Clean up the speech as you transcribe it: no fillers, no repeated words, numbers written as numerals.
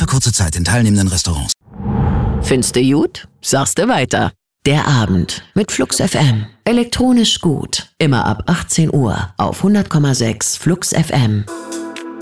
kurze Zeit in teilnehmenden Restaurants. Findest du gut? Sagst du weiter. Der Abend mit Flux FM. Elektronisch gut. Immer ab 18 Uhr auf 100,6 Flux FM.